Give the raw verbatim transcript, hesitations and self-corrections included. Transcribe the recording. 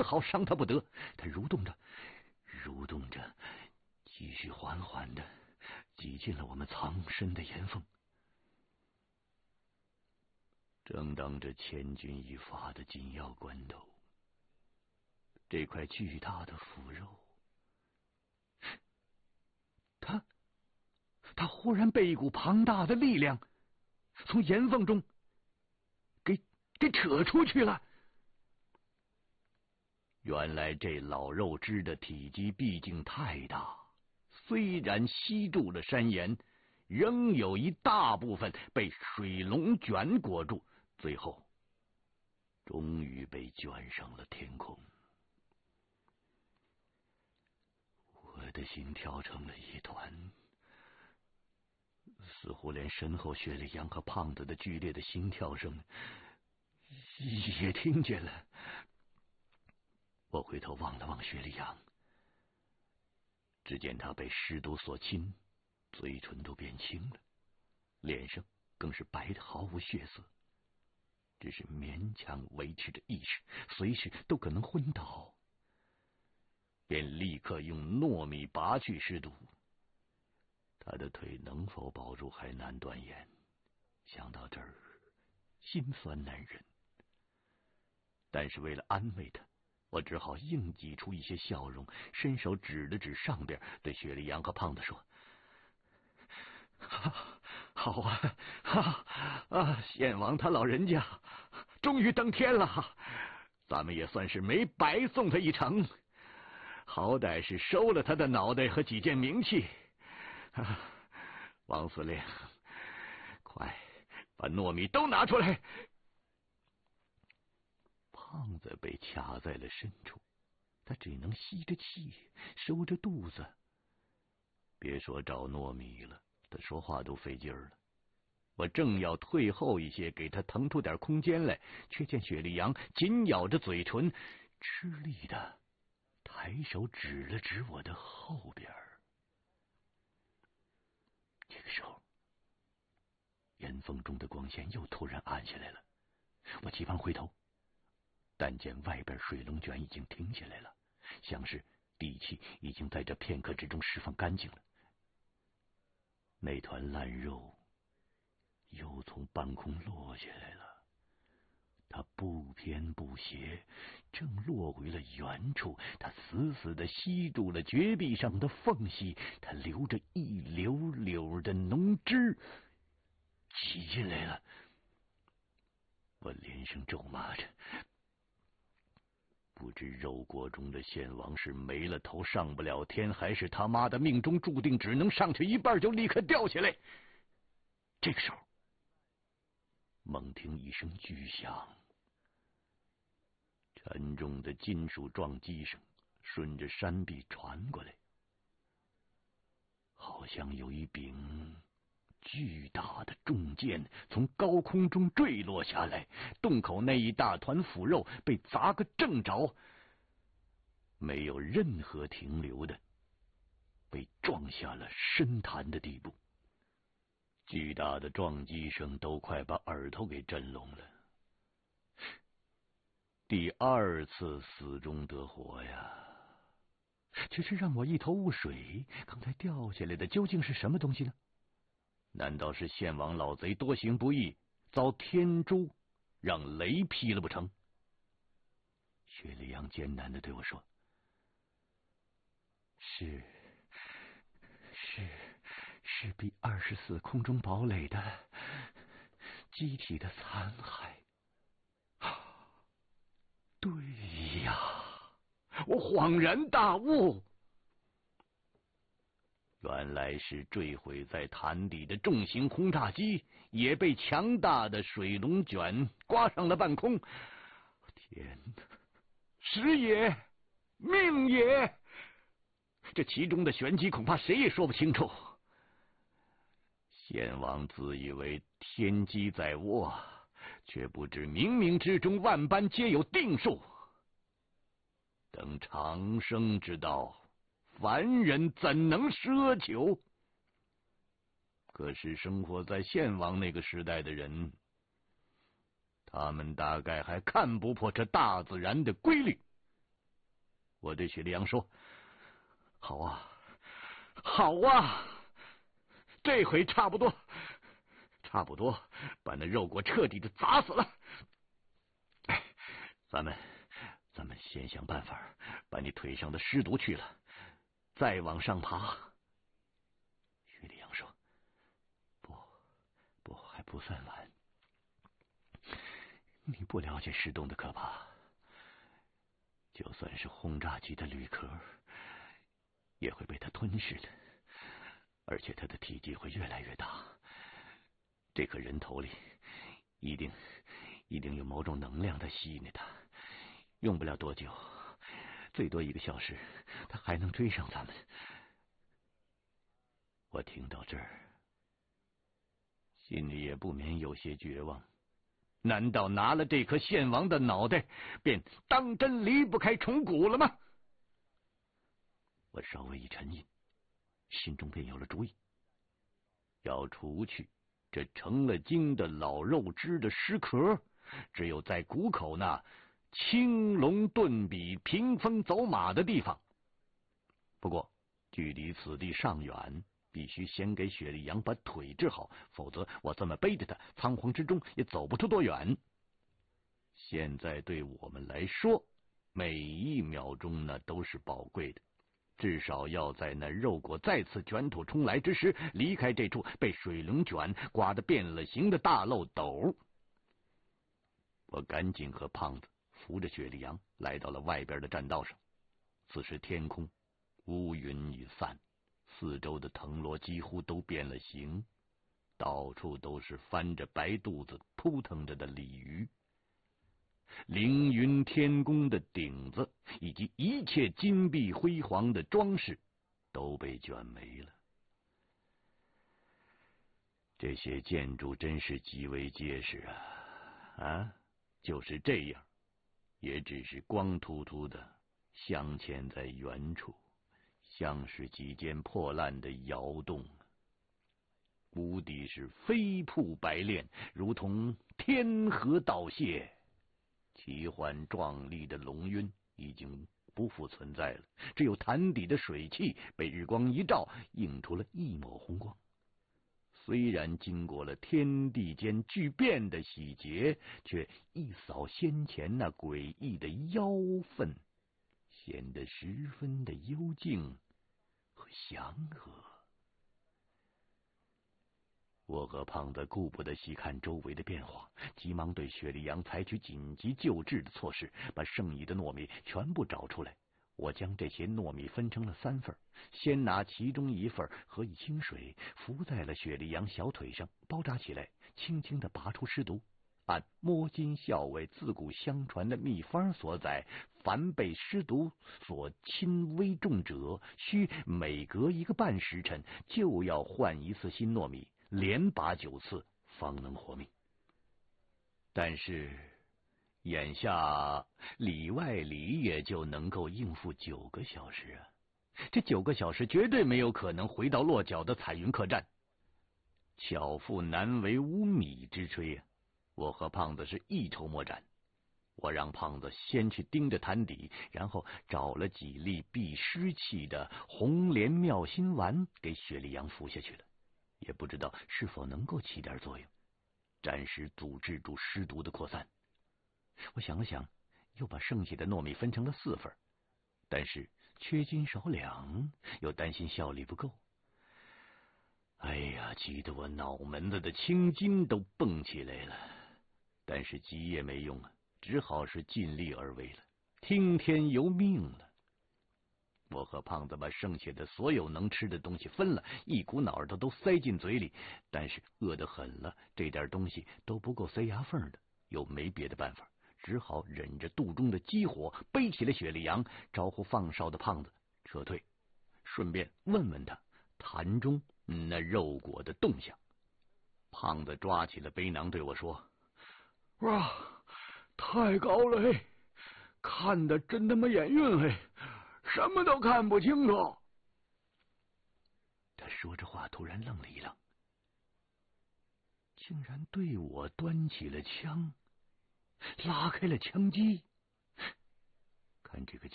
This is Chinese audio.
毫伤他不得。他蠕动着，蠕动着，继续缓缓的挤进了我们藏身的岩缝。正当这千钧一发的紧要关头，这块巨大的腐肉，它它忽然被一股庞大的力量从岩缝中给给扯出去了。原来这老肉汁的体积毕竟太大，虽然吸住了山岩，仍有一大部分被水龙卷裹住，最后终于被卷上了天空。我的心跳成了一团，似乎连身后雪里阳和胖子的剧烈的心跳声也听见了。我回头望了望雪里阳，只见他被尸毒所侵，嘴唇都变青了，脸上更是白的毫无血色，只是勉强维持着意识，随时都可能昏倒。便立刻用糯米拔去尸毒，他的腿能否保住还难断言。想到这儿，心酸难忍，但是为了安慰他，我只好硬挤出一些笑容，伸手指了指上边，对雪里阳和胖子说：“好啊，啊啊！献王他老人家终于登天了，咱们也算是没白送他一程。好歹是收了他的脑袋和几件名器。啊，王司令，快把糯米都拿出来！”胖子被卡在了深处，他只能吸着气，收着肚子。别说找糯米了，他说话都费劲儿了。我正要退后一些，给他腾出点空间来，却见雪里阳紧咬着嘴唇，吃力的抬手指了指我的后边。这个时候，岩缝中的光线又突然暗下来了，我急忙回头，但见外边水龙卷已经停下来了，像是地气已经在这片刻之中释放干净了。那团烂肉又从半空落下来了，它不偏不斜，正落回了原处。它死死地吸住了绝壁上的缝隙，它流着一溜溜的浓汁挤进来了。我连声咒骂着，不知肉锅中的献王是没了头上不了天，还是他妈的命中注定只能上去一半就立刻掉下来。这个时候，猛听一声巨响，沉重的金属撞击声顺着山壁传过来，好像有一柄巨大的重剑从高空中坠落下来，洞口那一大团腐肉被砸个正着，没有任何停留的被撞下了深潭的地步。巨大的撞击声都快把耳朵给震聋了。第二次死中得活呀，只是让我一头雾水。刚才掉下来的究竟是什么东西呢？难道是献王老贼多行不义，遭天诛，让雷劈了不成？雪里阳艰难地对我说：“是是是比二十四空中堡垒的机体的残骸。”对呀，我恍然大悟，原来是坠毁在潭底的重型轰炸机也被强大的水龙卷刮上了半空。天哪，时也，命也！这其中的玄机恐怕谁也说不清楚。献王自以为天机在握，却不知冥冥之中万般皆有定数。等长生之道，凡人怎能奢求？可是生活在献王那个时代的人，他们大概还看不破这大自然的规律。 我对雪莉杨说：“好啊，好啊，这回差不多，差不多把那肉果彻底的砸死了。咱们，咱们先想办法把你腿上的尸毒去了，再往上爬。”雪莉杨说：“不，不，还不算晚。你不了解石洞的可怕。就算是轰炸机的铝壳，也会被它吞噬的，而且它的体积会越来越大。这颗人头里一定一定有某种能量在吸引着它，用不了多久，最多一个小时，它还能追上咱们。”我听到这儿，心里也不免有些绝望。难道拿了这颗献王的脑袋，便当真离不开虫骨了吗？我稍微一沉吟，心中便有了主意。要除去这成了精的老肉汁的尸壳，只有在谷口那青龙遁笔、屏风走马的地方。不过距离此地尚远，必须先给雪莉杨把腿治好，否则我这么背着他，仓皇之中也走不出多远。现在对我们来说，每一秒钟呢都是宝贵的，至少要在那肉果再次卷土重来之时，离开这处被水龙卷刮得变了形的大漏斗。我赶紧和胖子扶着雪莉杨来到了外边的栈道上。此时天空乌云已散，四周的藤萝几乎都变了形，到处都是翻着白肚子扑腾着的鲤鱼。凌云天宫的顶子以及一切金碧辉煌的装饰都被卷没了。这些建筑真是极为结实啊！啊，就是这样，也只是光秃秃的镶嵌在原处，像是几间破烂的窑洞。屋底是飞瀑白练，如同天河倒泻。奇幻壮丽的龙晕已经不复存在了，只有潭底的水汽被日光一照，映出了一抹红光。虽然经过了天地间巨变的洗劫，却一扫先前那诡异的妖氛，显得十分的幽静和祥和。我和胖子顾不得细看周围的变化，急忙对雪莉杨采取紧急救治的措施，把剩余的糯米全部找出来。我将这些糯米分成了三份，先拿其中一份和以清水敷在了雪莉杨小腿上，包扎起来，轻轻地拔出尸毒。按摸金校尉自古相传的秘方所载，凡被尸毒所侵危重者，需每隔一个半时辰就要换一次新糯米，连拔九次方能活命。但是眼下里外里也就能够应付九个小时啊！这九个小时绝对没有可能回到落脚的彩云客栈。巧妇难为无米之炊啊！我和胖子是一筹莫展。我让胖子先去盯着潭底，然后找了几粒避湿气的红莲妙心丸给雪莉杨服下去了，也不知道是否能够起点作用，暂时阻止住尸毒的扩散。我想了想，又把剩下的糯米分成了四份，但是缺斤少两，又担心效力不够。哎呀，急得我脑门子的青筋都蹦起来了。但是急也没用啊，只好是尽力而为了，听天由命了。我和胖子把剩下的所有能吃的东西分了，一股脑儿的都塞进嘴里，但是饿得很了，这点东西都不够塞牙缝的，又没别的办法，只好忍着肚中的饥火，背起了雪莉杨，招呼放哨的胖子撤退，顺便问问他潭中那肉果的动向。胖子抓起了背囊对我说：“哇，太高了嘿，看得真他妈眼晕嘿，什么都看不清楚。”他说着话突然愣了一愣，竟然对我端起了枪，拉开了枪机。看这个